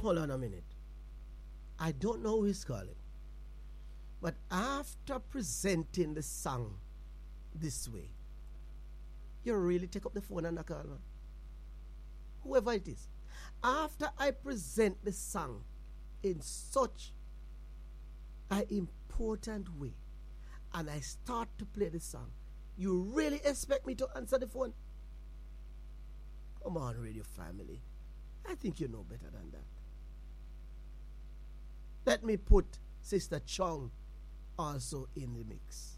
Hold on a minute. I don't know who is calling. But after presenting the song this way, you really take up the phone and call, man. Whoever it is. After I present the song in such an important way, and I start to play the song, you really expect me to answer the phone? Come on, radio family. I think you know better than that. Let me put Sister Chong also in the mix.